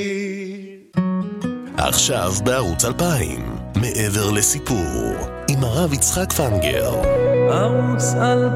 עכשיו בערוץ 2000, מעבר לסיפור, עם הרב יצחק פנגר. ערוץ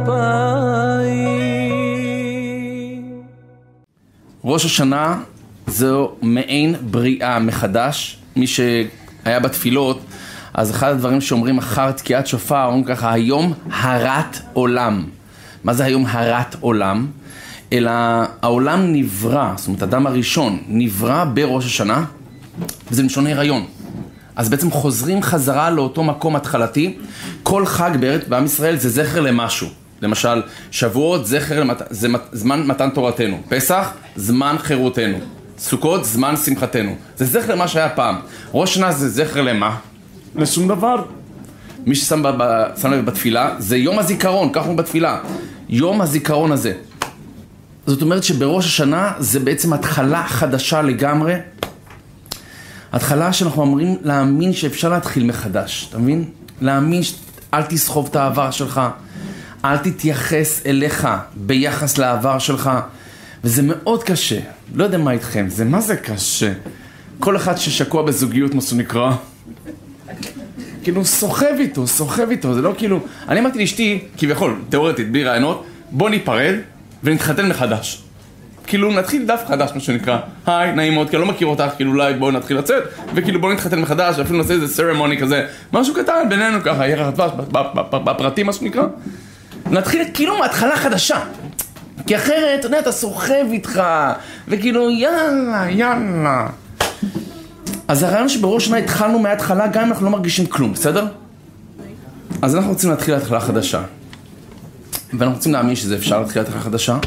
2000. ראש השנה זו מעין בריאה מחדש. מי שהיה בתפילות, אז אחד הדברים שאומרים אחר תקיעת שופר, אומרים ככה, היום הרת עולם. מה זה היום הרת עולם? אלא העולם נברא, זאת אומרת, האדם הראשון נברא בראש השנה, וזה מלשון הריון. אז בעצם חוזרים חזרה לאותו מקום התחלתי. כל חג בעם ישראל זה זכר למשהו. למשל, שבועות זה זמן מתן תורתנו. פסח, זמן חירותנו. סוכות, זמן שמחתנו. זה זכר למה שהיה פעם. ראש שנה זה זכר למה? לשום דבר. מי ששם לב בתפילה, זה יום הזיכרון, כך הוא בתפילה. יום הזיכרון הזה. זאת אומרת שבראש השנה זה בעצם התחלה חדשה לגמרי. התחלה שאנחנו אמורים להאמין שאפשר להתחיל מחדש, אתה מבין? להאמין אל תסחוב את העבר שלך, אל תתייחס אליך ביחס לעבר שלך, וזה מאוד קשה. לא יודע מה איתכם, מה זה קשה? כל אחד ששקוע בזוגיות, מה שנקרא, כאילו סוחב איתו, זה לא כאילו, אני אמרתי לאשתי, כביכול, תיאורטית, בלי רעיונות, בוא ניפרד ונתחתן מחדש. כאילו נתחיל דף חדש, מה שנקרא. היי, נעים מאוד, כי אני לא מכיר אותך, כאילו אולי בואו נתחיל לצאת, וכאילו בואו נתחתן מחדש, ואפילו נעשה איזה סרמוני כזה, משהו קטן בינינו ככה, ירח דבש, בפרטים, מה שנקרא. נתחיל כאילו מההתחלה חדשה. כי אחרת, אתה יודע, אתה סוחב איתך, וכאילו יאללה. אז הרעיון שבראש שנה התחלנו מההתחלה, גם אם אנחנו לא מרגישים כלום, בסדר? אז אנחנו רוצים להתחיל להתחלה חדשה. ואנחנו רוצים להאמין שזה אפשר להתחיל להתחלה חדשה.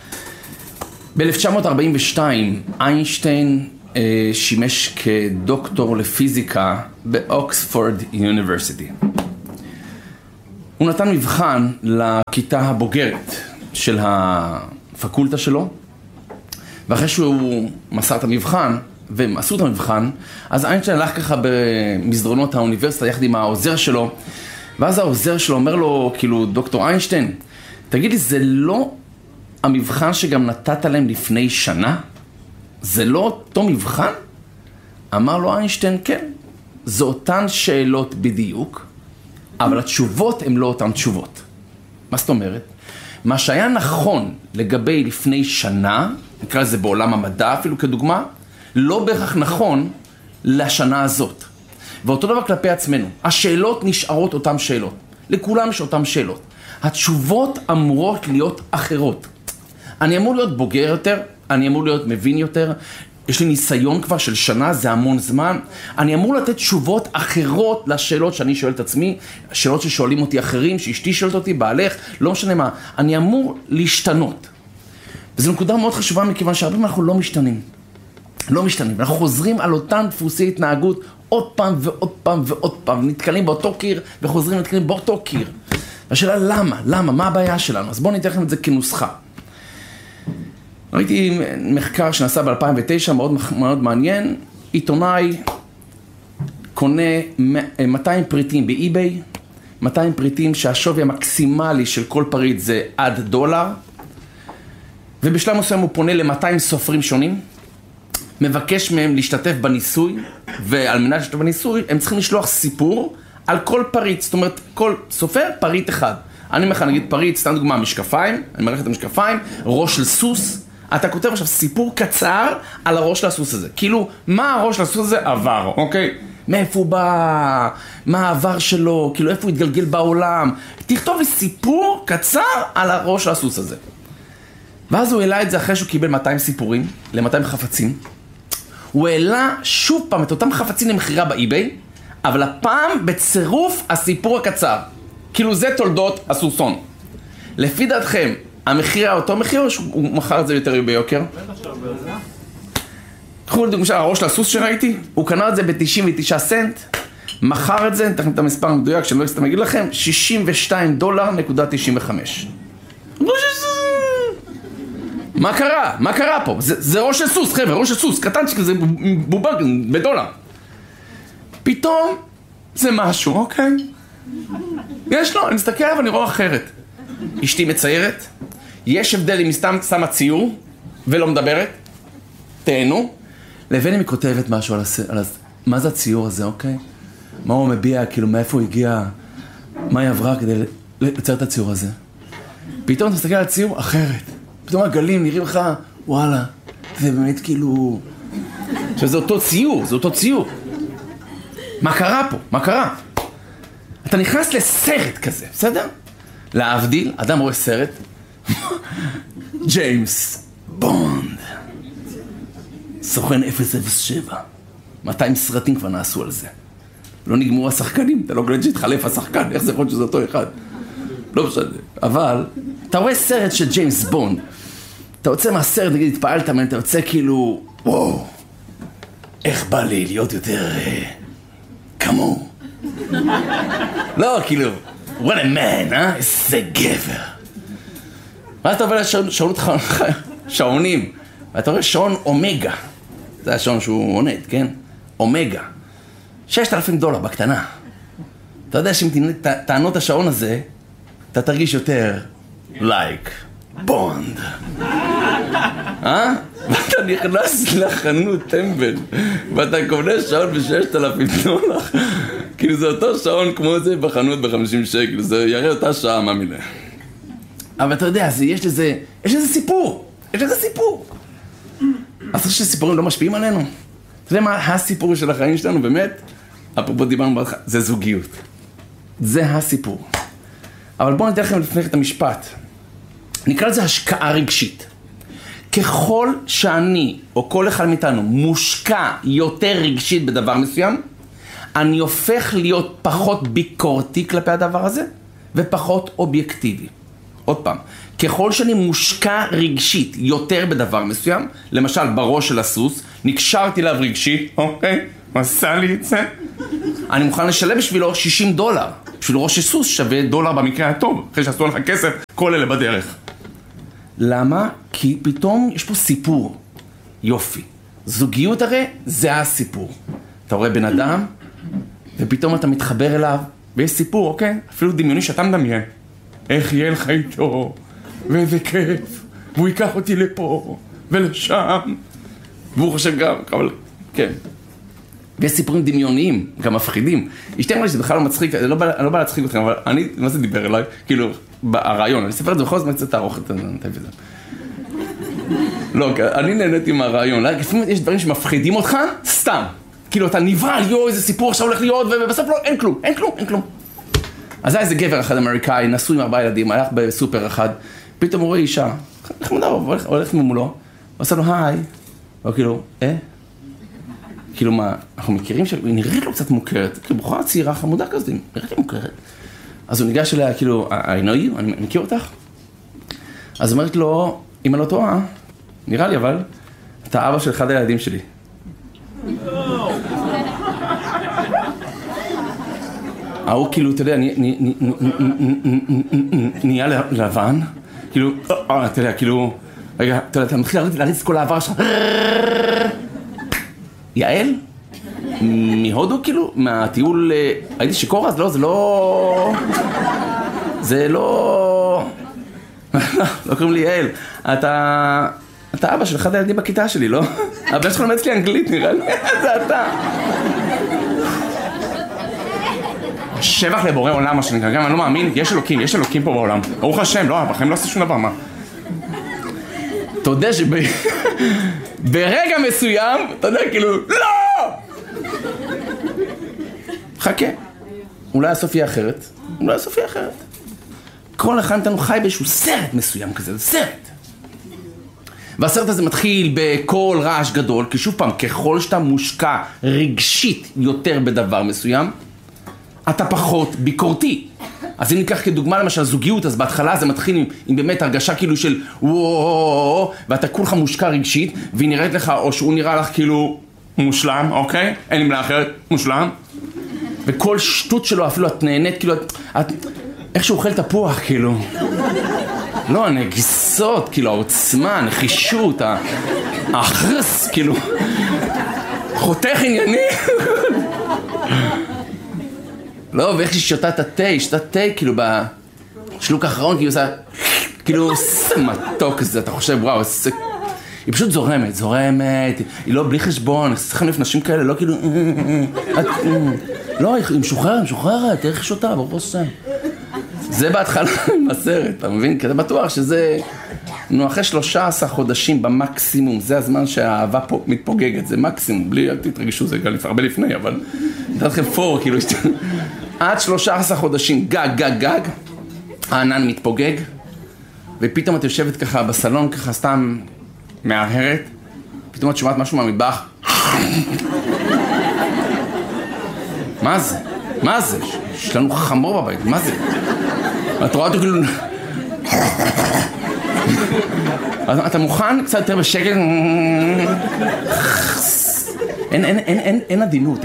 ב-1942 איינשטיין שימש כדוקטור לפיזיקה באוקספורד יוניברסיטי. הוא נתן מבחן לכיתה הבוגרת של הפקולטה שלו, ואחרי שהוא מסר את המבחן, והם עשו את המבחן, אז איינשטיין הלך ככה במסדרונות האוניברסיטה יחד עם העוזר שלו, ואז העוזר שלו אומר לו, כאילו, דוקטור איינשטיין, תגיד לי, זה לא המבחן שגם נתת להם לפני שנה? זה לא אותו מבחן? אמר לו איינשטיין, כן, זה אותן שאלות בדיוק, אבל התשובות הן לא אותן תשובות. מה זאת אומרת? מה שהיה נכון לגבי לפני שנה, נקרא לזה בעולם המדע אפילו כדוגמה, לא בהכרח נכון לשנה הזאת. ואותו דבר כלפי עצמנו. השאלות נשארות אותן שאלות. לכולם יש אותן שאלות. התשובות אמורות להיות אחרות. אני אמור להיות בוגר יותר, אני אמור להיות מבין יותר, יש לי ניסיון כבר של שנה, זה המון זמן. אני אמור לתת תשובות אחרות לשאלות שאני שואל את עצמי, שאלות ששואלים אותי אחרים, שאשתי שואלת אותי, בעלך, לא משנה מה. אני אמור להשתנות. וזו נקודה מאוד חשובה מכיוון שהרבה אנחנו לא משתנים. לא משתנים. אנחנו חוזרים על אותם דפוסי התנהגות עוד פעם ועוד פעם ועוד פעם. נתקלים באותו קיר וחוזרים ונתקלים באותו קיר. השאלה למה? למה? מה הבעיה שלנו? אז בואו ניתן לכם את זה כנוסחה. ראיתי מחקר שנעשה ב-2009, מאוד מעניין. עיתונאי קונה 200 פריטים באי-ביי, 200 פריטים שהשווי המקסימלי של כל פריט זה $1, ובשלב מסוים הוא פונה ל-200 סופרים שונים, מבקש מהם להשתתף בניסוי, ועל מנת להשתתף בניסוי הם צריכים לשלוח סיפור על כל פריט, זאת אומרת כל סופר פריט אחד. אני אומר לך, נגיד פריט, סתם דוגמה, משקפיים, אני מראה את המשקפיים, ראש של סוס, אתה כותב עכשיו סיפור קצר על הראש של הסוס הזה. כאילו, מה הראש של הסוס הזה עבר, אוקיי? מאיפה הוא בא, מה העבר שלו, כאילו איפה הוא התגלגל בעולם. תכתוב לי סיפור קצר על הראש של הסוס הזה. ואז הוא העלה את זה אחרי שהוא קיבל 200 סיפורים, ל-200 חפצים. הוא העלה שוב פעם את אותם חפצים למחירה באי-ביי, אבל הפעם בצירוף הסיפור הקצר. כאילו זה תולדות הסוסון. לפי דעתכם, המחיר היה אותו מחיר או שהוא מכר את זה יותר ביוקר? קחו לדוגמה, הראש של הסוס שראיתי, הוא קנה את זה ב-99 סנט, מכר את זה, נתן לכם את המספר המדויק שאני לא אסתם אגיד לכם, $62.95. מה קרה? מה קרה פה? זה ראש של סוס, חבר'ה, ראש של סוס, קטנצ'יק, זה בובה בדולר. פתאום זה משהו, אוקיי? יש לו, אני מסתכל עליו ואני רואה אחרת. אשתי מציירת, יש הבדל אם היא סתם שמה ציור ולא מדברת, תהנו, לבין אם היא כותבת משהו מה זה הציור הזה, אוקיי? מה הוא מביע, כאילו, מאיפה הוא הגיע, מה היא עברה כדי לצייר את הציור הזה. פתאום אתה מסתכל על הציור אחרת. פתאום הגלים נראים לך, וואלה, זה באמת כאילו... שזה אותו ציור, זה אותו ציור. מה קרה פה? מה קרה? אתה נכנס לסרט כזה, בסדר? להבדיל, אדם רואה סרט, ג'יימס בונד, סוכן 007. 200 סרטים כבר נעשו על זה. לא נגמרו השחקנים, אתה לא קולט שהתחלף השחקן, איך זה יכול שזה אותו אחד? לא משנה. אבל, אתה רואה סרט של ג'יימס בונד, אתה יוצא מהסרט, נגיד, התפעלת ממנו, אתה יוצא כאילו, וואו, איך בא לי להיות יותר כמוהו. לא, כאילו, what a man, איזה גבר. ואז אתה עובר לשעונים, ואתה רואה שעון אומגה. זה השעון שהוא עונד, כן? אומגה. $6,000 בקטנה. אתה יודע שאם תענות השעון הזה, אתה תרגיש יותר לייק בונד. ואתה נכנס לחנות טמבל, ואתה קונה שעון $6,000. כאילו זה אותו שעון כמו זה בחנות $50, זה יראה אותה שעה, מה מילה. אבל אתה יודע, יש לזה סיפור. יש לזה סיפור. אז חושב שסיפורים לא משפיעים עלינו? אתה יודע מה הסיפור של החיים שלנו, באמת? אפרופו דיברנו בהתחלה, זה זוגיות. זה הסיפור. אבל בואו ניתן לכם לפני את המשפט. נקרא לזה השקעה רגשית. ככל שאני, או כל אחד מאיתנו, מושקע יותר רגשית בדבר מסוים, אני הופך להיות פחות ביקורתי כלפי הדבר הזה, ופחות אובייקטיבי. עוד פעם, ככל שאני מושקע רגשית יותר בדבר מסוים, למשל בראש של הסוס, נקשרתי אליו רגשית, אוקיי, הוא עשה לי את זה, אני מוכן לשלם בשבילו $60. בשביל ראש הסוס שווה $1 במקרה הטוב, אחרי שעשו לך כסף, כל אלה בדרך. למה? כי פתאום יש פה סיפור. יופי. זוגיות הרי זה הסיפור. אתה רואה בן אדם, ופתאום אתה מתחבר אליו, ויש סיפור, אוקיי? אפילו דמיוני שאתה מדמיין. איך יהיה לך איתו, ואיזה כיף, והוא ייקח אותי לפה, ולשם, והוא חושב גם, אבל, כן. ויש סיפורים דמיוניים, גם מפחידים. אשתי אמרה לי שזה בכלל לא מצחיק, אני לא בא להצחיק אתכם, אבל אני, מה זה דיבר אליי? כאילו, הרעיון, אני אספר את זה בכל זאת, קצת תערוך את זה. לא, אני נהניתי מהרעיון, לפעמים יש דברים שמפחידים אותך, סתם. כאילו, אתה נברא, יו, איזה סיפור עכשיו הולך להיות, ובסוף לא, אין כלום. אז היה איזה גבר אחד אמריקאי, נשוי עם 4 ילדים, הלך בסופר אחד, פתאום הוא רואה אישה, נחמדה, הולך ממולו, הוא עושה לו היי, והוא כאילו, כאילו מה, אנחנו מכירים היא נראית לו קצת מוכרת, כאילו בחורה צעירה חמודה כזאת, היא נראית לי מוכרת. אז הוא ניגש אליה, כאילו, I know you, אני מכיר אותך? אז אומרת לו, אם אני לא טועה, נראה לי אבל, אתה אבא של אחד הילדים שלי. ההוא כאילו, אתה יודע, נהיה לבן, כאילו, אתה יודע, כאילו, רגע, אתה מתחיל להריץ את כל העבר שלך. יעל? מהודו כאילו? מהטיול... הייתי שיקור אז? לא, זה לא... לא קוראים לי יעל. אתה אבא של אחד הילדים בכיתה שלי, לא? הבן שלך לומד אצלי אנגלית, נראה לי. זה אתה. שבח לבורא עולם, מה שנקרא, גם אני לא מאמין, יש אלוקים פה בעולם. ברוך השם, לא, בחיים לא עושה שום דבר, מה? אתה יודע שברגע מסוים, אתה יודע, כאילו, לא! חכה. אולי הסוף יהיה אחרת. כל אחד מאיתנו חי באיזשהו סרט מסוים כזה, סרט. והסרט הזה מתחיל בכל רעש גדול, כי שוב פעם, ככל שאתה מושקע רגשית יותר בדבר מסוים, אתה פחות ביקורתי. אז אם ניקח כדוגמה למשל זוגיות, אז בהתחלה זה מתחיל עם באמת הרגשה כאילו של וואו, ואתה כולך מושקע רגשית, והיא נראית לך, או שהוא נראה לך כאילו מושלם, אוקיי? אין לי מילה אחרת, מושלם. וכל שטות שלו אפילו את נהנית, כאילו, איך שהוא אוכל תפוח, כאילו. לא, הנגיסות, כאילו, העוצמה, הנחישות, האחרס, כאילו, חותך ענייני. לא, ואיך שהיא שותה את התה, כאילו, בשלוק האחרון, כאילו, זה, כאילו, מתוק כזה, אתה חושב, וואו, היא היא פשוט זורמת, היא לא בלי חשבון, צריכים לפנשים כאלה, לא כאילו, לא, היא משוחררת, תרחיש אותה, ברוך השם. זה בהתחלה עם הסרט, אתה מבין? כי אתה בטוח שזה, אחרי 13 חודשים במקסימום, זה הזמן שהאהבה פה מתפוגגת, זה מקסימום, בלי, אל תתרגשו, זה גם הרבה לפני, אבל נתן לכם פור, כאילו, עד 13 חודשים, גג, הענן מתפוגג, ופתאום את יושבת ככה בסלון, ככה סתם מהרהרת, פתאום את שומעת משהו מהמטבח. מה זה? יש לנו חמור בבית, מה זה? את רואה אותו כאילו... אתה מוכן קצת יותר בשקט? אין עדינות.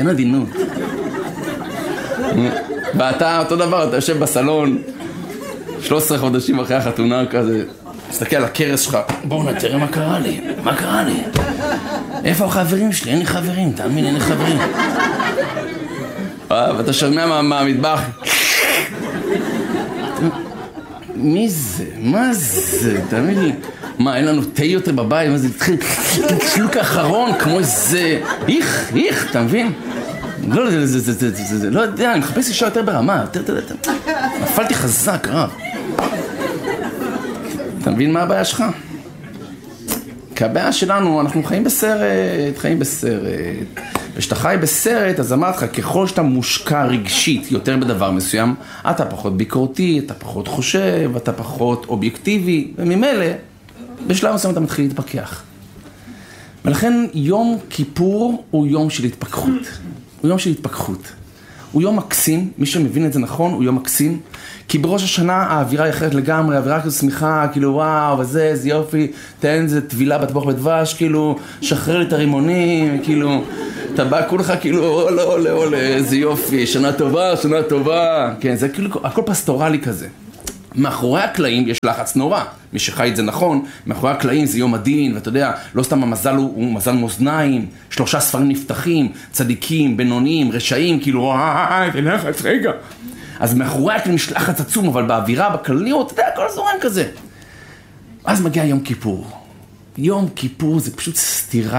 ואתה אותו דבר, אתה יושב בסלון 13 חודשים אחרי החתונה כזה, תסתכל על הקרס שלך, בואו תראה מה קרה לי? איפה החברים שלי? אין לי חברים, תאמין, אין לי חברים. ואתה שומע מהמטבח, מי זה? מה זה? תאמין לי, מה, אין לנו תה יותר בבית? מה זה? התחיל שלוק האחרון כמו איזה... איך, אתה מבין? לא יודע, אני מחפש אישה יותר ברמה, נפלתי חזק, רב. אתה מבין מה הבעיה שלך? כי הבעיה שלנו, אנחנו חיים בסרט. וכשאתה חי בסרט, אז אמרת לך, ככל שאתה מושקע רגשית יותר בדבר מסוים, אתה פחות ביקורתי, אתה פחות חושב, אתה פחות אובייקטיבי, וממילא, בשלב מסוים אתה מתחיל להתפכח. ולכן יום כיפור הוא יום של התפכחות. הוא יום מקסים, מי שמבין את זה נכון, הוא יום מקסים, כי בראש השנה האווירה היא אחרת לגמרי, האווירה כזו שמחה, כאילו וואו, וזה, זה יופי, תן איזה טבילה בטבוח בדבש, כאילו, שחרר לי את הרימונים, כאילו, אתה בא כולך כאילו, עולה, איזה יופי, שנה טובה, כן, זה כאילו, הכל פסטורלי כזה. מאחורי הקלעים יש לחץ נורא, מי שחי את זה נכון, מאחורי הקלעים זה יום הדין, ואתה יודע, לא סתם המזל הוא מזל מאזניים, 3 ספרים נפתחים, צדיקים, בינוניים, רשעים, כאילו, זה לחץ, רגע. אז מאחורי הקלעים יש לחץ עצום, אבל באווירה, בכלליות, אתה יודע, הכל זורם כזה. אז מגיע יום כיפור. יום כיפור זה פשוט סתירה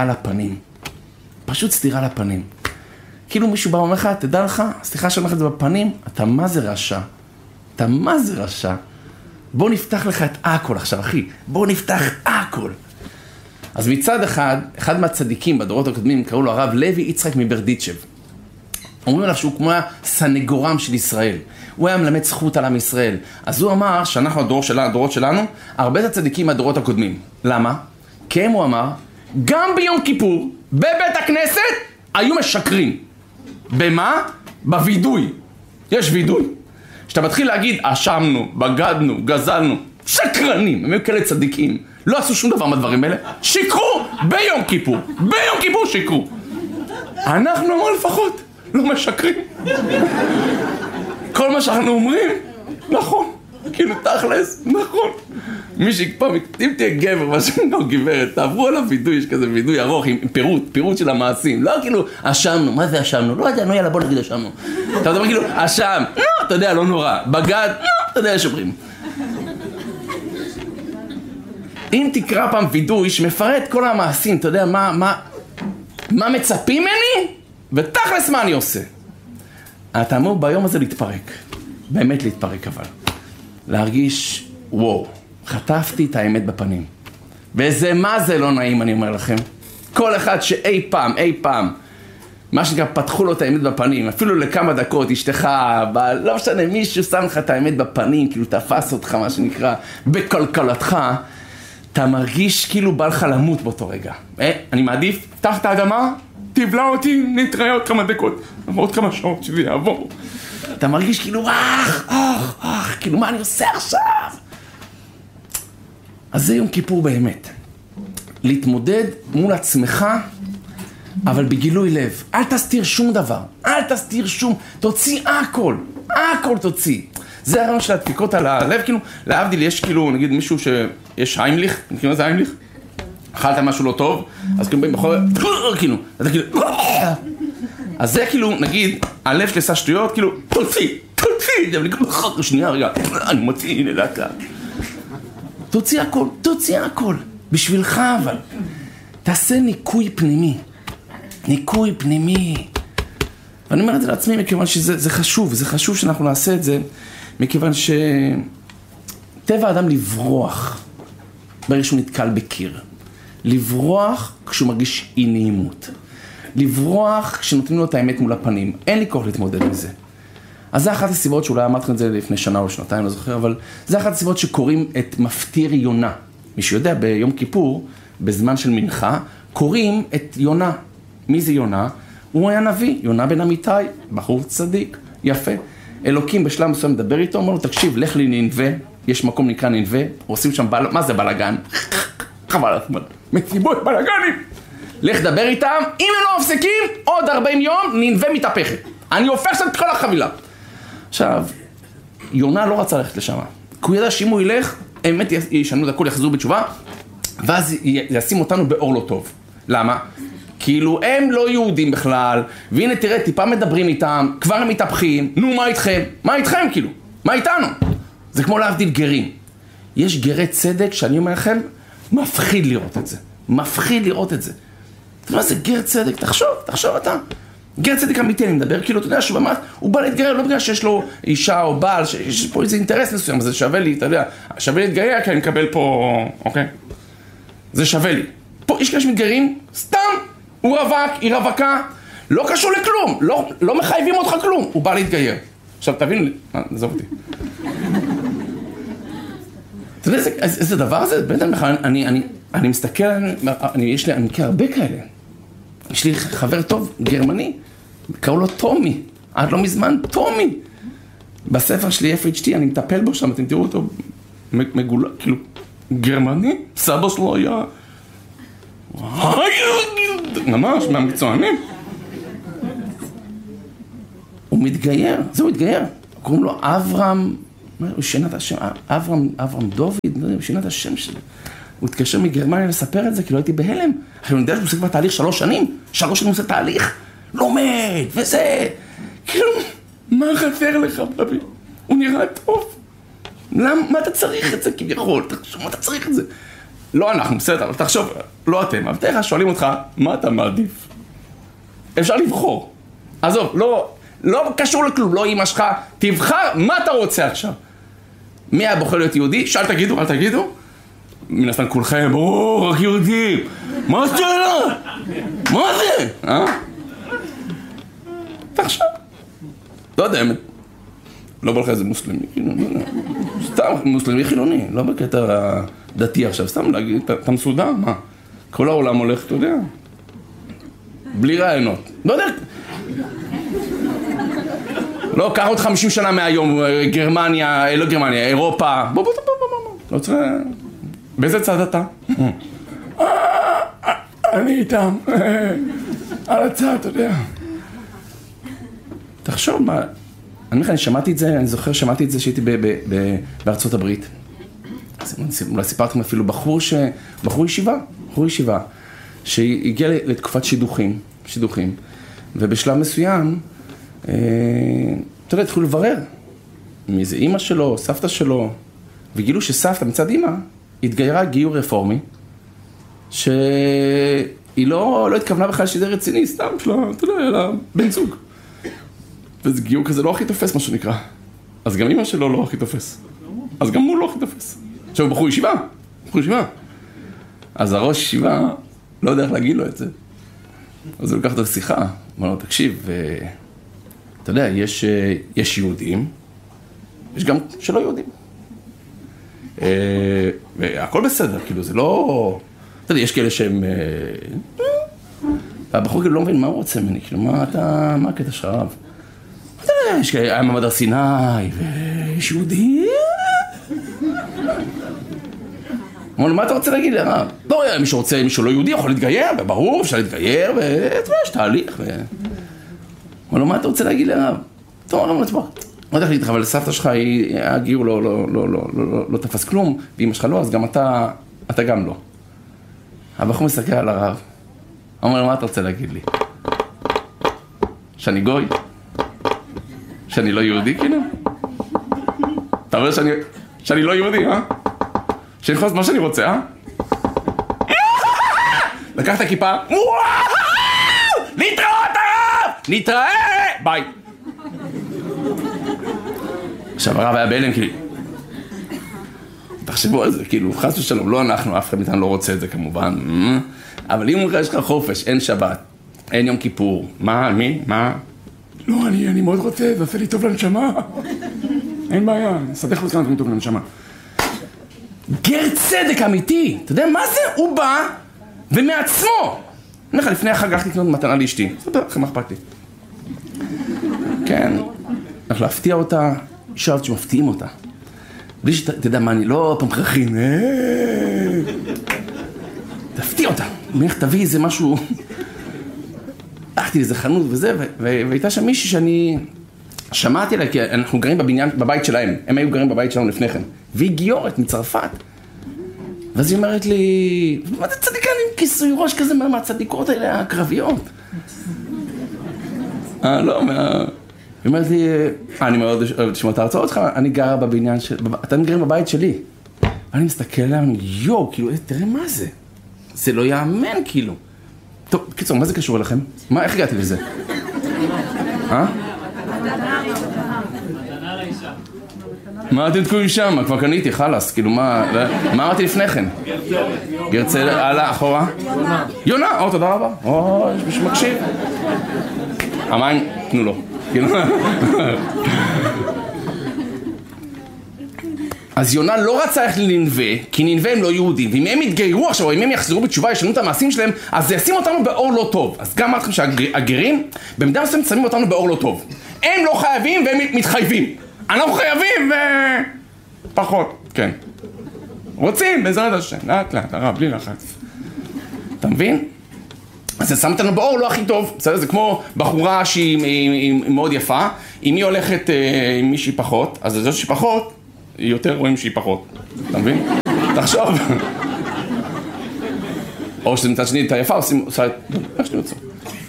לפנים. כאילו מישהו בא ואומר לך, תדע לך, סליחה שאני אומר לך את זה בפנים, אתה מה זה רשע? בוא נפתח לך את הכל עכשיו, אחי. בוא נפתח הכל. אז מצד אחד מהצדיקים בדורות הקודמים, קראו לו הרב לוי יצחק מברדיצ'ב. אומרים עליו שהוא כמו הסנגורם של ישראל. הוא היה מלמד זכות על עם ישראל. אז הוא אמר שאנחנו הדורות שלנו, הרבה הצדיקים מהדורות הקודמים. למה? כי הוא אמר, גם ביום כיפור, בבית הכנסת, היו משקרים. במה? בוידוי. יש וידוי. כשאתה מתחיל להגיד, אשמנו, בגדנו, גזלנו, שקרנים, הם היו כאלה צדיקים, לא עשו שום דבר מהדברים האלה, שיקרו ביום כיפור שיקרו. אנחנו אמרו לפחות, לא משקרים. כל מה שאנחנו אומרים, נכון, כאילו תכלס, נכון. מי שיקפה, אם תהיה גבר, מה שאתה גברת, תעברו על הוידוי, יש כזה וידוי ארוך עם פירוט של המעשים, לא כאילו, אשמנו, מה זה אשמנו? לא יודע, יאללה, בוא נגיד אשמנו. אתה מדבר כאילו, אשם, אתה יודע, לא נורא, בגד, אתה יודע, שומרים. אם תקרא פעם וידוי שמפרט כל המעשים, אתה יודע, מה מצפים ממני? ותכלס מה אני עושה? אתה אמור ביום הזה להתפרק, באמת להתפרק אבל. להרגיש, וואו, חטפתי את האמת בפנים. וזה מה זה לא נעים, אני אומר לכם. כל אחד שאי פעם, מה שנקרא, פתחו לו את האמת בפנים, אפילו לכמה דקות, אשתך, לא משנה, מישהו שם לך את האמת בפנים, כאילו תפס אותך, מה שנקרא, בקלקלתך, אתה מרגיש כאילו בא לך למות באותו רגע. אני מעדיף, פתח את האדמה, תבלע אותי, נתראה עוד כמה דקות, עוד כמה שעות שזה יעבור. אתה מרגיש כאילו, כאילו מה אני עושה עכשיו? אז זה יום כיפור באמת. להתמודד מול עצמך, אבל בגילוי לב. אל תסתיר שום דבר. תוציא הכל תוציא. זה הרעיון של הדפיקות על הלב, כאילו, להבדיל יש כאילו, נגיד מישהו שיש היימליך, כאילו זה היימליך? אכלת משהו לא טוב, אז כאילו באים בחור, כאילו, אתה כאילו, אז זה כאילו, נגיד, הלב שלי עשה שטויות, כאילו, תוציא, שנייה רגע, אני מוציא, הנה לאט. תוציא הכל, בשבילך אבל. תעשה ניקוי פנימי. ניקוי פנימי. ואני אומר את זה לעצמי מכיוון שזה חשוב, זה חשוב שאנחנו נעשה את זה, מכיוון טבע האדם לברוח ברגע שהוא נתקל בקיר. לברוח כשהוא מרגיש אי נעימות. לברוח כשנותנים לו את האמת מול הפנים. אין לי כוח להתמודד עם זה. אז זה אחת הסיבות שאולי אמרתי את זה לפני שנה או שנתיים, לא זוכר, אבל זה אחת הסיבות שקוראים את מפטיר יונה. מי שיודע, ביום כיפור, בזמן של מנחה, קוראים את יונה. מי זה יונה? הוא היה נביא, יונה בן אמיתי, בחור צדיק, יפה. אלוקים בשלב מסוים מדבר איתו, אומר לו, תקשיב, לך לי נינווה, יש מקום נקרא נינווה, עושים שם מה זה בלגן? חבל, מסיבות בלגנים. לך דבר איתם, אם הם לא מפסיקים, עוד 40 יום נינווה מתהפכת. אני הופך שם את כל החבילה. עכשיו, יונה לא רצה ללכת לשם. כי הוא ידע שאם הוא ילך, האמת ישנו את הכל, יחזרו בתשובה, ואז ישים אותנו באור לא טוב. למה? כאילו הם לא יהודים בכלל, והנה תראה, טיפה מדברים איתם, כבר הם מתהפכים, נו מה איתכם? מה איתכם כאילו? מה איתנו? זה כמו להבדיל גרים. יש גרי צדק שאני אומר לכם, מפחיד לראות את זה. מפחיד לראות את זה. אתה יודע מה זה גר צדק? תחשוב אתה. גר צדק אמיתי, אני מדבר, כאילו אתה יודע שהוא ממש, הוא בא להתגייר, לא בגלל שיש לו אישה או בעל, שיש פה איזה אינטרס מסוים, זה שווה לי, אתה יודע, שווה לי להתגייר, כי אני מקבל פה, אוקיי? זה שווה לי. פה יש כאלה שמתגיירים, סתם, הוא רווק, היא רווקה, לא קשור לכלום, לא מחייבים אותך כלום, הוא בא להתגייר. עכשיו תבין, עזוב אותי. אתה יודע איזה דבר זה? בטח, אני מסתכל, אני מכיר הרבה כאלה. יש לי חבר טוב, גרמני, קראו לו טומי, עד לא מזמן טומי. בספר שלי FHT, אני מטפל בו שם, אתם תראו אותו מגולה, כאילו, גרמני, סבא שלו היה... ממש, מהמקצוענים. הוא מתגייר, הוא מתגייר. קוראים לו אברהם, הוא שינה את השם, אברהם דוד, הוא שינה את השם שלו. הוא התקשר מגרמניה לספר את זה, כי לא הייתי בהלם. אני יודע שהוא עושה כבר תהליך 3 שנים. 3 שנים הוא עושה תהליך. לומד, וזה. כאילו, מה חסר לך, בבי? הוא נראה טוב. מה אתה צריך את זה כביכול? תחשוב, מה אתה צריך את זה? לא אנחנו, בסדר, אבל תחשוב, לא אתם. אבל תכף שואלים אותך, מה אתה מעדיף? אפשר לבחור. עזוב, לא קשור לכלום, לא אמא שלך. תבחר מה אתה רוצה עכשיו. מי היה בוחר להיות יהודי? שאל תגידו, אל תגידו. מן הסתם כולכם, רק יהודים. מה השאלה? מה זה? תחשב. לא יודע, לא בא לך איזה מוסלמי, סתם מוסלמי חילוני, לא בקטע דתי עכשיו, סתם להגיד, אתה מסודר? מה? כל העולם הולך, אתה יודע, בלי רעיונות. לא יודע. לא, קח עוד 50 שנה מהיום, גרמניה, לא גרמניה, אירופה. בוא. לא צריך... באיזה צד אתה? אני איתם. על הצד, אתה יודע. תחשוב מה... אני שמעתי את זה, אני זוכר שמעתי את זה שהייתי בארצות הברית. אולי סיפרתם אפילו בחור ישיבה, שהגיע לתקופת שידוכים, ובשלב מסוים, אתה יודע, התחילו לברר מי זה אמא שלו, סבתא שלו, וגילו שסבתא מצד אמא, התגיירה גיור רפורמי, שהיא לא התכוונה בכלל שזה רציני, סתם שלה, אתה יודע, אלא בן זוג. וזה גיור כזה לא הכי תופס, מה שנקרא. אז גם אמא שלו לא הכי תופס. אז גם הוא לא הכי תופס. עכשיו הוא בחור ישיבה. אז הראש ישיבה לא יודע איך להגיד לו את זה. אז הוא לקח אותו לשיחה. אמר לו, תקשיב, אתה יודע, יש יהודים, יש גם שלא יהודים. והכל בסדר, כאילו זה לא... אתה יודע, יש כאלה שהם... והבחור כאילו לא מבין מה הוא רוצה ממני, כאילו מה הקטע שלך רב? אתה יודע, יש כאלה, היה מעמד הר סיני, ויש יהודי... אמרנו, מה אתה רוצה להגיד לי, הרב? לא, מי שרוצה, מי שלא יהודי יכול להתגייר, וברור, אפשר להתגייר, ואתה יודע, יש תהליך, אמרנו, מה אתה רוצה להגיד לי, הרב? טוב, הרב, נצבח. לא יודע לך, אבל סבתא שלך, הגיור לא תפס כלום, ואמא שלך לא, אז גם אתה גם לא. הבחור מסתכל על הרב, אמר לו, מה אתה רוצה להגיד לי? שאני גוי? שאני לא יהודי, כאילו? אתה אומר שאני לא יהודי, שאני יכול לעשות מה שאני רוצה, לקח את הכיפה, וואו! להתראות הרב! נתראה! ביי. עכשיו הרב היה בהלם, כאילו, תחשבו על זה, כאילו, חס ושלום, לא אנחנו, אף אחד מאיתנו לא רוצה את זה כמובן, אבל אם יש לך חופש, אין שבת, אין יום כיפור, מי? לא, אני מאוד רוצה, זה עושה לי טוב לנשמה. אין בעיה, סדך לו כאן טוב לנשמה. גר צדק אמיתי, אתה יודע מה זה? הוא בא ומעצמו. אני לך, לפני החג הלכתי לקנות מתנה לאשתי, סדר לכם, מה אכפת לי? כן, הולך להפתיע אותה, שאלת שמפתיעים אותה. בלי שאתה יודע מה, אני לא פמחרחים, תפתיע אותה, מלך תביא איזה משהו, הלכתי לאיזה חנות וזה, והייתה שם מישהי שאני שמעתי עליה, כי אנחנו גרים בבניין, בבית שלהם, הם היו גרים בבית שלנו לפני כן, והיא גיורת מצרפת, ואז היא אומרת לי, מה זה צדיקה עם כיסוי ראש כזה מהצדיקות האלה הקרביות? לא, היא אומרת לי, אני מאוד אוהבת לשמוע את ההרצאות שלך, אני גרה בבניין של... אתם גרים בבית שלי. אני מסתכל עליהם, יואו, כאילו, תראה מה זה? זה לא יאמן, כאילו. טוב, קיצור, מה זה קשור אליכם? איך הגעתי לזה? מה אתם תקועים שם? כבר קניתי, חלס, כאילו, מה אמרתי לפני כן? גרצל, הלאה, אחורה? יונה, תודה רבה. יש מישהו מקשיב. המים, תנו לו. אז יונה לא רצה ללכת לנינווה, כי נינווה הם לא יהודים, ואם הם יתגיירו עכשיו, או אם הם יחזרו בתשובה, ישנו את המעשים שלהם, אז זה ישים אותנו באור לא טוב. אז גם אמרתם שהגרים, במידה מסוימת שמים אותנו באור לא טוב. הם לא חייבים והם מתחייבים. אנחנו חייבים פחות, כן. רוצים, בעזרת השם, לאט לאט, הרב, בלי לחץ. אתה מבין? אז זה שם אותנו באור לא הכי טוב, בסדר? זה כמו בחורה שהיא מאוד יפה, אם היא הולכת עם מישהי פחות, אז זאת שפחות, יותר רואים שהיא פחות, אתה מבין? תחשוב. או שזה מצד שני, אתה יפה, עושה את... איך שאתם יוצאים?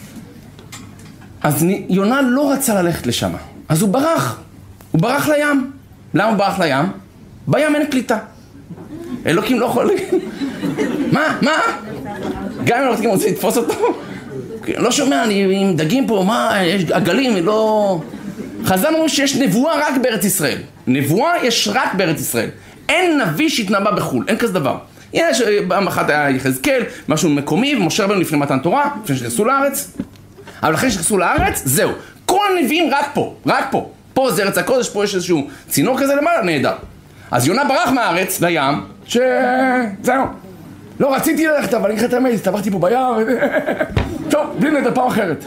אז יונה לא רצה ללכת לשם, אז הוא ברח לים. למה הוא ברח לים? בים אין קליטה. אלוקים לא יכולים. מה? גם אם אלוקים רוצה לתפוס אותו? לא שומע, אני עם דגים פה, יש עגלים, לא... חז"ל אומרים שיש נבואה רק בארץ ישראל. נבואה יש רק בארץ ישראל. אין נביא שהתנבא בחו"ל, אין כזה דבר. יש, פעם אחת היה יחזקאל, משהו מקומי, ומשה רבנו לפני מתן תורה, לפני שנכנסו לארץ. אבל אחרי שנכנסו לארץ, זהו. כל הנביאים רק פה. פה זה ארץ הקודש, פה יש איזשהו צינור כזה למעלה, נהדר. אז יונה ברח מהארץ לים, זהו. לא רציתי ללכת, אבל אני חייבת המייז, הסתבכתי פה ביער, טוב, בלי נדע פעם אחרת.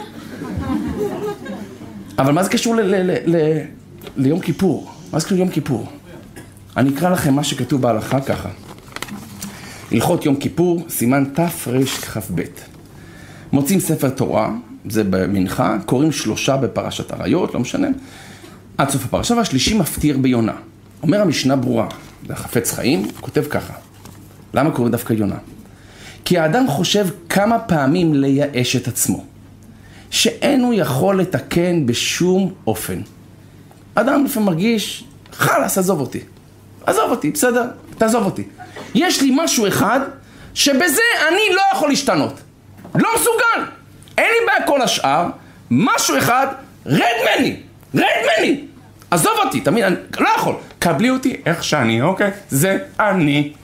אבל מה זה קשור ליום כיפור? מה זה קשור ליום כיפור? אני אקרא לכם מה שכתוב בהלכה ככה. הלכות יום כיפור, סימן תרכ"ב. מוצאים ספר תורה, זה במנחה, קוראים 3 בפרשת עריות, לא משנה, עד סוף הפרשה, והשלישי מפטיר ביונה. אומר המשנה ברורה, זה חפץ חיים, כותב ככה. למה קורא דווקא יונה? כי האדם חושב כמה פעמים לייאש את עצמו, שאין הוא יכול לתקן בשום אופן. אדם לפעמים מרגיש, חלס, עזוב אותי, בסדר? תעזוב אותי. יש לי משהו אחד, שבזה אני לא יכול להשתנות. לא מסוגל. אין לי בעיה כל השאר, משהו אחד, רד ממני. עזוב אותי, תמיד, אני לא יכול. קבלי אותי איך שאני, אוקיי? זה אני.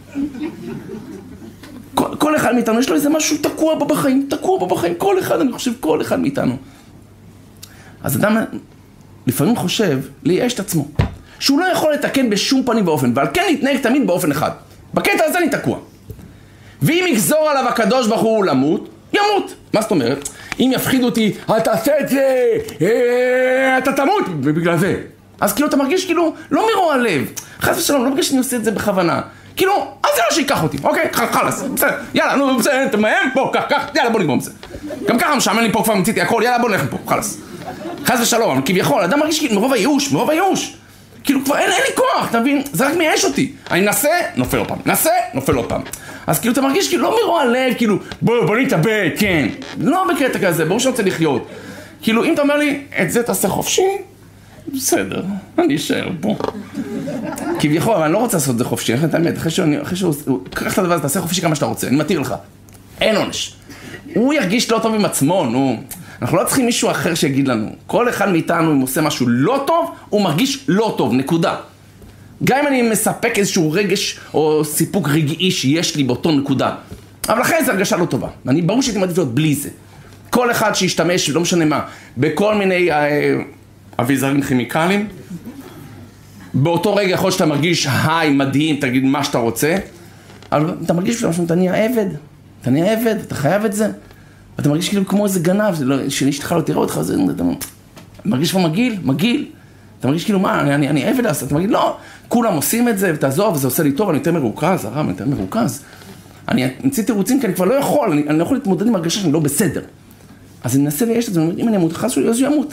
כל אחד מאיתנו, יש לו איזה משהו תקוע בחיים, כל אחד מאיתנו. אז אדם לפעמים חושב לייאש את עצמו, שהוא לא יכול לתקן בשום פנים ואופן, ועל כן להתנהג תמיד באופן אחד. בקטע הזה אני תקוע. ואם יגזור עליו הקדוש ברוך הוא למות, ימות. מה זאת אומרת? אם יפחיד אותי, אל תעשה את זה, אתה תמות בגלל זה. אז כאילו אתה מרגיש כאילו, לא מרוע לב, חס ושלום, לא מרגיש שאני עושה את זה בכוונה. כאילו, אז זה לא שיקח אותי, אוקיי? חלס, בסדר, יאללה, נו, בסדר, אתה מהם? בוא, קח, יאללה, בוא נגמור בזה. גם ככה משעמם לי פה, כבר מציתי הכל, יאללה, בוא נלך פה, חלס. חס ושלום, אבל כביכול, אדם מרגיש כאילו, מרוב הייאוש. כאילו, כבר אין לי כוח, אתה מבין? זה רק מייאש אותי. אני ננסה, נופל עוד פעם. אז כאילו, אתה מרגיש כאילו, לא מרוע לב, כאילו, בוא נתאבד, כן. לא בקטע כזה, ברור שאני רוצה לחיות. כאילו, אם אתה אומר לי, את זה תעשה חופשי, בסדר, אני אשאר פה. כביכול, אבל אני לא רוצה לעשות את זה חופשי, אחרי שהוא, קח את הדבר הזה, תעשה חופשי כמה שאתה רוצה, אני מתיר לך. אין עונש. הוא ירגיש לא טוב עם עצמו, נו. אנחנו לא צריכים מישהו אחר שיגיד לנו. כל אחד מאיתנו, אם עושה משהו לא טוב, הוא מרגיש לא טוב, נקודה. גם אם אני מספק איזשהו רגש או סיפוק רגעי שיש לי באותו נקודה. אבל לכן זה הרגשה לא טובה. אני ברור שהייתי מעדיף להיות בלי זה. כל אחד שישתמש, לא משנה מה, בכל מיני אביזרים כימיקליים, באותו רגע יכול שאתה מרגיש היי, מדהים, תגיד מה שאתה רוצה, אבל אתה מרגיש פשוט, אתה נהיה עבד. אתה נהיה עבד, אתה חייב את זה. אתה מרגיש כאילו כמו איזה גנב, שאשתך לא תראה אותך, אתה מרגיש כמו מגעיל. אתה מרגיש כאילו מה, אני עבד לעשות, אתה מרגיש לא, כולם עושים את זה ותעזוב, וזה עושה לי טוב, אני יותר מרוכז, הרב, אני יותר מרוכז. אני אמציא תירוצים כי אני כבר לא יכול, אני לא יכול להתמודד עם הרגשה שאני לא בסדר. אז אני אנסה ויש את זה, אם אני אמות חס שלי, אז הוא ימות.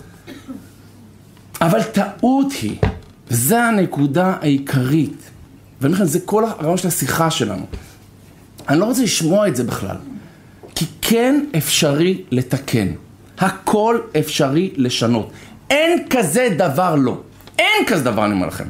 אבל טעות היא, וזו הנקודה העיקרית, ואני חושב, זה כל הרעיון של השיחה שלנו. אני לא רוצה לשמוע את זה בכלל, כי כן אפשרי לתקן, הכל אפשרי לשנות. אין כזה דבר לא, אין כזה דבר אני אומר לכם.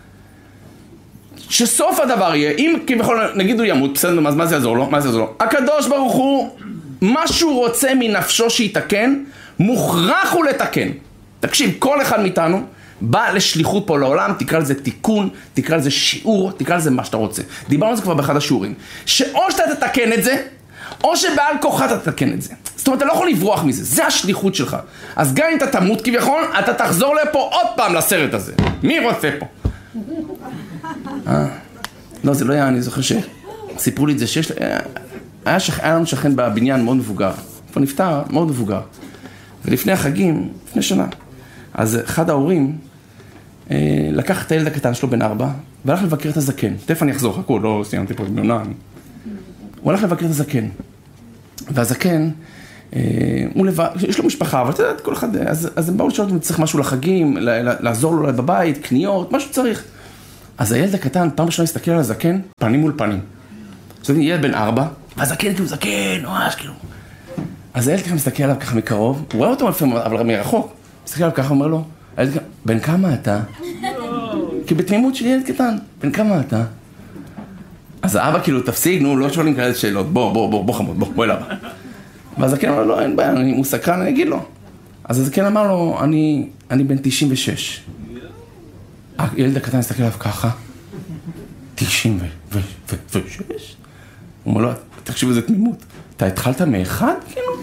שסוף הדבר יהיה, אם כביכול נגיד הוא ימות, בסדר, אז מה זה יעזור לו? מה זה יעזור לו? הקדוש ברוך הוא, מה שהוא רוצה מנפשו שיתקן, מוכרח הוא לתקן. תקשיב, כל אחד מאיתנו בא לשליחות פה לעולם, תקרא לזה תיקון, תקרא לזה שיעור, תקרא לזה מה שאתה רוצה. דיברנו על זה כבר באחד השיעורים. שאו שאתה תתקן את זה, או שבעל כוחה אתה תתקן את זה. זאת אומרת, אתה לא יכול לברוח מזה, זה השליחות שלך. אז גם אם אתה תמות כביכול, אתה תחזור לפה עוד פעם לסרט הזה. מי רוצה פה? לא, זה לא היה, אני זוכר שסיפרו לי את זה שיש... היה לנו שכן בבניין מאוד מבוגר. פה נפטר מאוד מבוגר. ולפני החגים, לפני שנה, אז אחד ההורים לקח את הילד הקטן שלו בן 4, והלך לבקר את הזקן. תכף אני אחזור, חכו, לא סיימתי פה דמיונה. הוא הלך לבקר את הזקן. והזקן, יש לו משפחה, אבל אתה יודע, כל אחד, אז הם באו לשאול אותו אם צריך משהו לחגים, לעזור לו בבית, קניות, משהו צריך. אז הילד הקטן, פעם ראשונה הסתכל על הזקן, פנים מול פנים. זאת אומרת, ילד בן 4, והזקן כאילו זקן, ממש כאילו. אז הילד ככה מסתכל עליו ככה מקרוב, הוא רואה אותו אבל מרחוק. מסתכל עליו ככה, אומר לו, הילד ככה, בן כמה אתה? כי בתמימות של ילד קטן, בן כמה אתה? אז האבא כאילו תפסיק, נו, לא שואלים כאלה שאלות, בוא חמוד, בוא אל אבא. והזקן אמר לו, אין בעיה, הוא סקרן, אני אגיד לו. אז הזקן אמר לו, אני בן 96. הילד הקטן הסתכל עליו ככה, 96? הוא אומר לו, תקשיב איזה תמימות, אתה התחלת מאחד?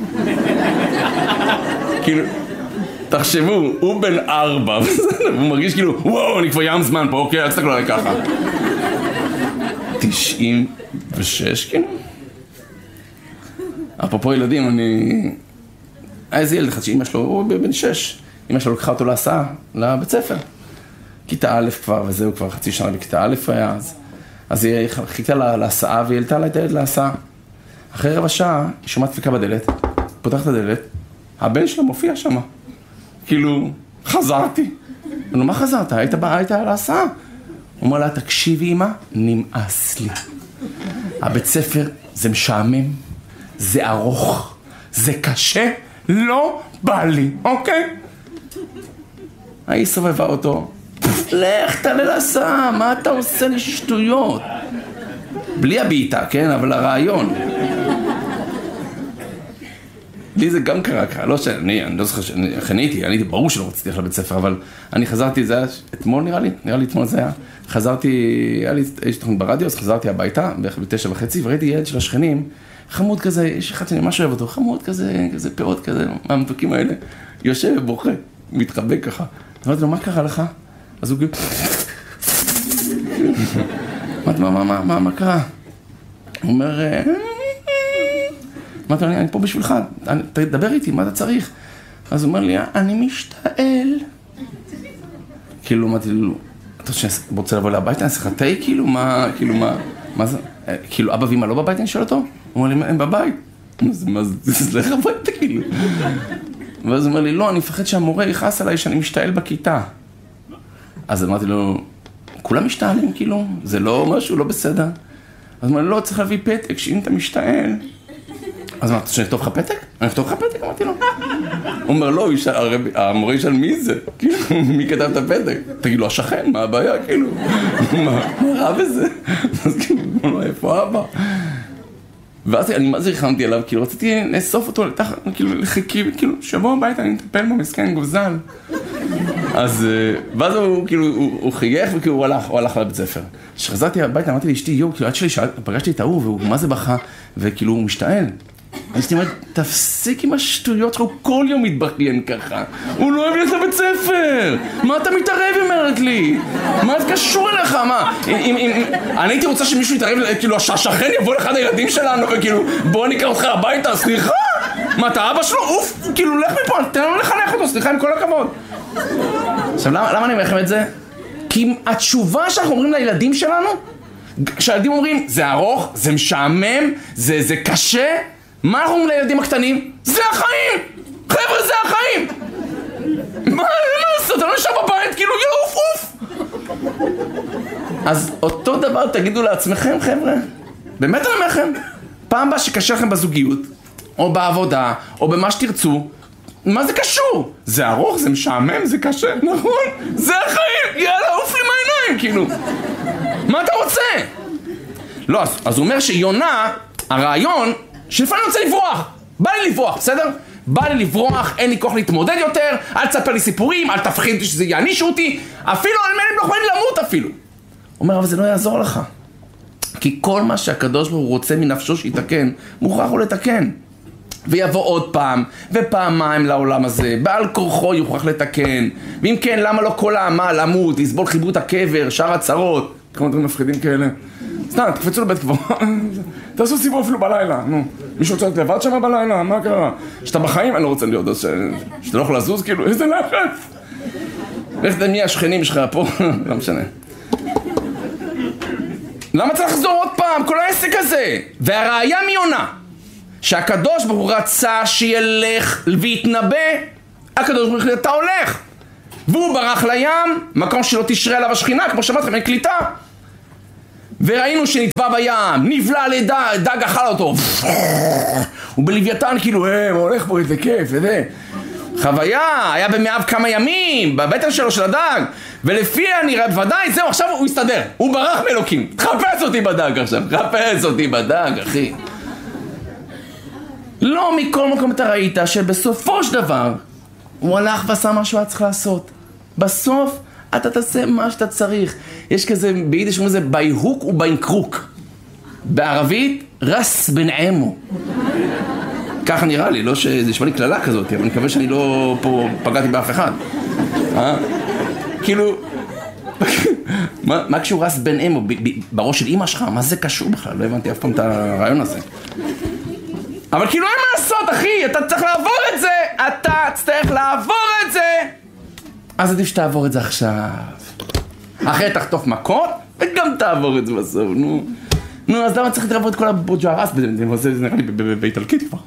כאילו, תחשבו, הוא בן 4, הוא מרגיש כאילו, וואו, אני כבר ים זמן פה, אוקיי, אל תסתכלו עליי ככה. 96, כאילו? אפרופו ילדים, איזה ילד אחד שאמא שלו, הוא בן 6, אמא שלו לקחה אותו להסעה, לבית ספר. כיתה א' כבר, וזהו כבר חצי שנה בכיתה א' היה, אז היא חיכתה להסעה והיא העלתה לה את הילד להסעה. אחרי רבע שעה, היא שומעת דפיקה בדלת, פותחת את הדלת, הבן שלה מופיע שם. כאילו, חזרתי. אני מה חזרת? היית על ההסעה. הוא אומר לה, תקשיבי אמא, נמאס לי. הבית ספר זה משעמם, זה ארוך, זה קשה, לא בא לי, אוקיי? היא סובבה אותו, לך תעלה להסעה, מה אתה עושה לי שטויות? בלי הביטה, כן? אבל הרעיון. לי זה גם קרה, לא שאני לא זוכר, אני הייתי ברור שלא רציתי ללכת לבית ספר, אבל אני חזרתי, זה היה אתמול נראה לי אתמול זה היה, חזרתי, היה לי תוכנית ברדיו, אז חזרתי הביתה, בערך ב9:30, וראיתי ילד של השכנים, חמוד כזה, יש אחד שאני ממש אוהב אותו, חמוד כזה, פאות כזה, מהמתוקים האלה, יושב ובוכה, מתחבק ככה. אמרתי לו, מה קרה לך? אז הוא אמרתי, מה קרה? הוא אומר, אמרתי לו, אני פה בשבילך, תדבר איתי, מה אתה צריך? אז הוא אומר לי, אני משתעל. כאילו, אמרתי לו, אתה רוצה לבוא להביתה, אני צריך תה, כאילו, מה זה? כאילו, אבא ואמא לא בבית, אני שואל אותו? הוא אומר לי, הם בבית. מה זה, לך הביתה, כאילו. ואז הוא אומר לי, לא, אני מפחד שהמורה יכעס עליי שאני משתעל בכיתה. אז אמרתי לו, כולם משתעלים, כאילו, זה לא משהו, לא בסדר. אז הוא אומר, לא, צריך להביא פתק, שאם אתה משתעל. אז אמרתי, שאני אכתוב לך פתק? אני אכתוב לך פתק? אמרתי לו. הוא אומר, לא, המורה ישאל מי זה? כאילו, מי כתב את הפתק? תגיד לו, השכן, מה הבעיה? כאילו, מה רע בזה? אז כאילו, איפה אבא? ואז אני מה זה ריחמתי עליו, כאילו רציתי לאסוף אותו לתחת, כאילו לחכי, כאילו שבוע הביתה אני מטפל בו מסכן גוזל. אז ואז הוא כאילו, הוא חייך וכאילו הוא הלך לבית ספר. כשחזרתי הביתה אמרתי לאשתי, יו, כאילו עד שלי פגשתי את ההוא והוא מה זה בכה, וכאילו הוא משתעל. אז אשתי אומרת, תפסיק עם השטויות שלך, הוא כל יום מתבכיין ככה. הוא לא אוהב ללכת לבית ספר. מה אתה מתערב, אומרת לי? מה זה קשור אליך? מה? אני הייתי רוצה שמישהו יתערב, כאילו השכן יבוא לאחד הילדים שלנו וכאילו בוא ניקח אותך הביתה, סליחה? מה אתה אבא שלו? אוף, כאילו לך מפה, תן לנו לחנך אותו, סליחה עם כל הכבוד. עכשיו למה אני אומר לכם את זה? כי התשובה שאנחנו אומרים לילדים שלנו, כשהילדים אומרים זה ארוך, זה משעמם, זה קשה, מה אנחנו אומרים לילדים הקטנים? זה החיים! חבר'ה, זה החיים! מה לעשות? אני לא נשאר בבית, כאילו יעוף אוף! אז אותו דבר תגידו לעצמכם, חבר'ה. באמת אני אומר לכם, פעם הבאה שקשה לכם בזוגיות, או בעבודה, או במה שתרצו, מה זה קשור? זה ארוך, זה משעמם, זה קשה, נכון? זה החיים! יאללה, עוף לי מהעיניים, כאילו. מה אתה רוצה? לא, אז הוא אומר שיונה, הרעיון, שלפעמים אני רוצה לברוח. בא לי לברוח, בסדר? בא לי לברוח, אין לי כוח להתמודד יותר, אל תספר לי סיפורים, אל תפחיד אותי שזה יענישו אותי, אפילו על מנים לא יכולים למות אפילו. הוא אומר, אבל זה לא יעזור לך. כי כל מה שהקדוש ברוך הוא רוצה מנפשו שיתקן, מוכרח הוא לתקן. ויבוא עוד פעם, ופעמיים לעולם הזה, בעל כורחו יוכרח לתקן. ואם כן, למה לא כל העמה למות, לסבול חיברות הקבר, שאר הצרות? כמה דברים מפחידים כאלה. סתם, תקפצו לבית קבורה, תעשו סיבוב אפילו בלילה, נו. מישהו רוצה להיות לבד שם בלילה? מה קרה? שאתה בחיים, אני לא רוצה להיות, אז שאתה לא יכול לזוז, כאילו, איזה לחץ. לך תדמי השכנים שלך פה, לא משנה. למה צריך לחזור עוד פעם? כל העסק הזה. והראיה מיונה, שהקדוש ברוך הוא רצה שילך ויתנבא, הקדוש ברוך הוא אתה הולך. והוא ברח לים, מקום שלא תשרה עליו השכינה, כמו שאמרתם, אין קליטה. וראינו שנטבע בים, נבלע על דג אכל אותו. ובלוויתן כאילו, מה הולך פה, איזה כיף, וזה. חוויה, היה במאב כמה ימים, בבטן שלו של הדג. ולפי הנראה, בוודאי, זהו, עכשיו הוא הסתדר. הוא ברח מאלוקים. תחפש אותי בדג עכשיו, תחפש אותי בדג, אחי. לא מכל מקום אתה ראית שבסופו של דבר, הוא הלך ועשה מה שהוא היה צריך לעשות. בסוף, אתה תעשה מה שאתה צריך. יש כזה, ביידיש אומרים לזה, בייהוק וביינקרוק. בערבית, רס בן עמו. ככה נראה לי, לא שזה נשמע לי כללה כזאת, אבל אני מקווה שאני לא פה פגעתי באף אחד. כאילו, מה קשור רס בן עמו? בראש של אמא שלך? מה זה קשור בכלל? לא הבנתי אף פעם את הרעיון הזה. אבל כאילו אין מה לעשות, אחי, אתה צריך לעבור את זה, אתה צריך לעבור את זה. אז עדיף שתעבור את זה עכשיו. אחרי תחטוף מכות, וגם תעבור את זה בסוף, נו. נו, אז למה צריך לעבור את כל הבוג'רס? זה נראה לי באיטלקית כבר.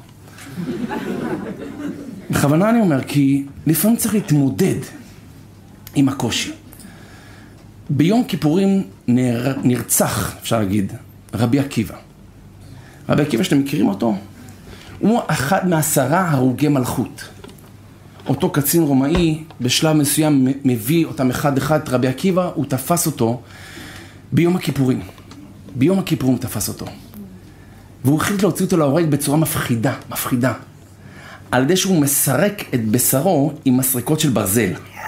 בכוונה אני אומר, כי לפעמים צריך להתמודד עם הקושי. ביום כיפורים נרצח, אפשר להגיד, רבי עקיבא. רבי עקיבא שאתם מכירים אותו? הוא אחד מ10 הרוגי מלכות. אותו קצין רומאי בשלב מסוים מביא אותם אחד את רבי עקיבא, הוא תפס אותו ביום הכיפורים. ביום הכיפורים הוא תפס אותו. והוא החליט להוציא אותו להורג בצורה מפחידה. על ידי שהוא מסרק את בשרו עם מסריקות של ברזל.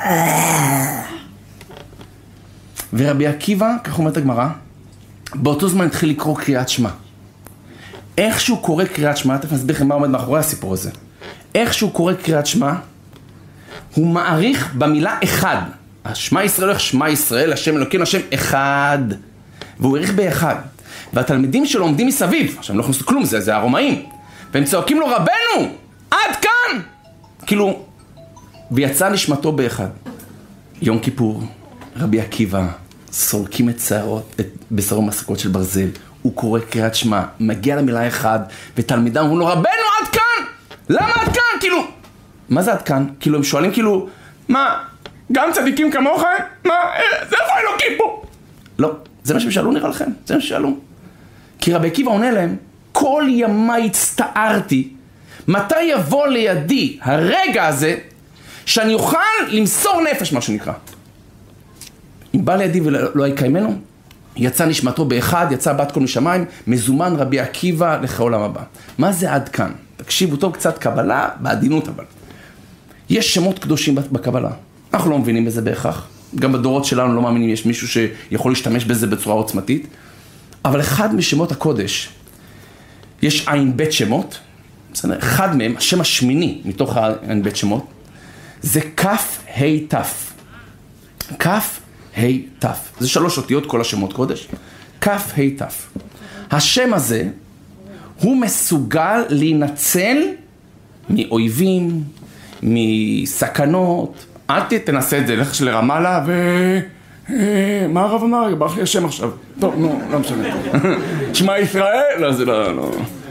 ורבי עקיבא, כך אומרת הגמרא, באותו זמן התחיל לקרוא קריאת שמע. איך שהוא קורא קריאת שמע, תכף נסביר לכם מה עומד מאחורי הסיפור הזה. איך שהוא קורא קריאת שמע, הוא מעריך במילה אחד. השמע ישראל הולך שמע ישראל, השם אלוקינו, השם אחד. והוא העריך באחד. והתלמידים שלו עומדים מסביב, עכשיו הם לא יכולים כלום, זה הרומאים. והם צועקים לו, רבנו, עד כאן! כאילו, ויצא נשמתו באחד. יום כיפור, רבי עקיבא, סורקים את בשרו מסריקות של ברזל. הוא קורא קריאת שמע, מגיע למילה אחד, ותלמידם אומרים לו, רבנו, עד כאן! למה עד כאן? כאילו, מה זה עד כאן? כאילו, הם שואלים כאילו, מה, גם צדיקים כמוכם? מה, זה איפה אלוקים פה? לא, זה מה שהם שאלו נראה לכם, זה מה ששאלו. כי רבי עקיבא עונה להם, כל ימי הצטערתי, מתי יבוא לידי הרגע הזה, שאני אוכל למסור נפש, מה שנקרא. אם בא לידי ולא יקיימנו, יצא נשמתו באחד, יצא בת קול משמיים, מזומן רבי עקיבא לעולם הבא. מה זה עד כאן? תקשיבו טוב, קצת קבלה, בעדינות אבל. יש שמות קדושים בקבלה. אנחנו לא מבינים בזה בהכרח. גם בדורות שלנו לא מאמינים, יש מישהו שיכול להשתמש בזה בצורה עוצמתית. אבל אחד משמות הקודש, יש עין בית שמות, אחד מהם, השם השמיני מתוך העין בית שמות, זה כף ה' תף. כף ה' תף. זה 3 אותיות כל השמות קודש. כף ה' תף. השם הזה, הוא מסוגל להינצל מאויבים, מסכנות. אל תנסה את זה, לך לרמאללה מה הרב אמר? ברח לי השם עכשיו. טוב, נו, לא משנה. שמע ישראל? לא, זה לא.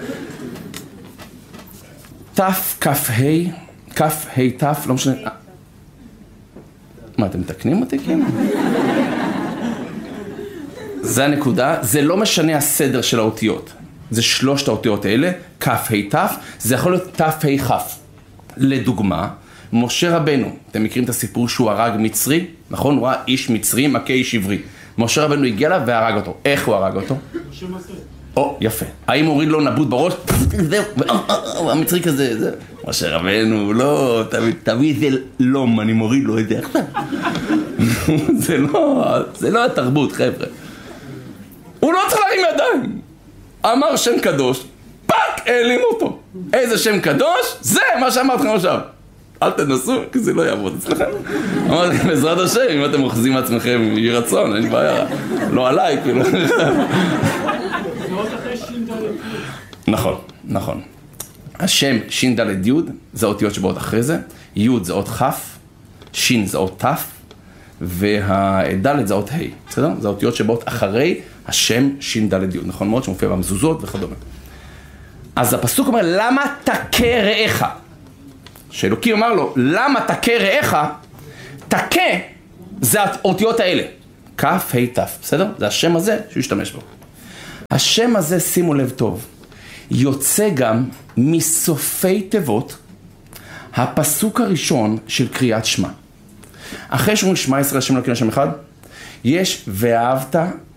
תף, כף ה', כף ה' תף, לא משנה. מה, אתם מתקנים אותי כאילו? זה הנקודה, זה לא משנה הסדר של האותיות. זה 3 האותיות האלה, כף ה' תף, זה יכול להיות תף ה' כף. לדוגמה, משה רבנו, אתם מכירים את הסיפור שהוא הרג מצרי? נכון? הוא ראה איש מצרי, מכה איש עברי. משה רבנו הגיע לה והרג אותו. איך הוא הרג אותו? משה מסע. או, יפה. האם הוריד לו נבוט בראש? זהו, המצרי כזה, זהו. משה רבנו, לא, תביא איזה לום, אני מוריד לו את זה עכשיו. זה לא התרבות, חבר'ה. הוא לא צריך להרים ידיים. אמר שם קדוש, פאק, העלים אותו. איזה שם קדוש? זה מה שאמרת לכם עכשיו. אל תנסו, כי זה לא יעבוד אצלכם. אמרתי, בעזרת השם, אם אתם אוחזים מעצמכם, יהי רצון, אין בעיה. לא עליי, כאילו. נכון. השם שין ד' י' זה האותיות שבאות אחרי זה, י' זה אות כ', שין זה אות ת', והד' זה אות ה', בסדר? זה האותיות שבאות אחרי השם שין ד' י', נכון מאוד, שמופיע במזוזות וכדומה. אז הפסוק אומר, למה תכה רעך? שאלוקים אמר לו, למה תכה רעך? תכה זה האותיות האלה, כ', ה', ת', בסדר? זה השם הזה שהוא ישתמש בו. השם הזה, שימו לב טוב, יוצא גם מסופי תיבות הפסוק הראשון של קריאת שמע. אחרי שאומרים שמע ישראל השם אלוקינו השם אחד, יש ואהבת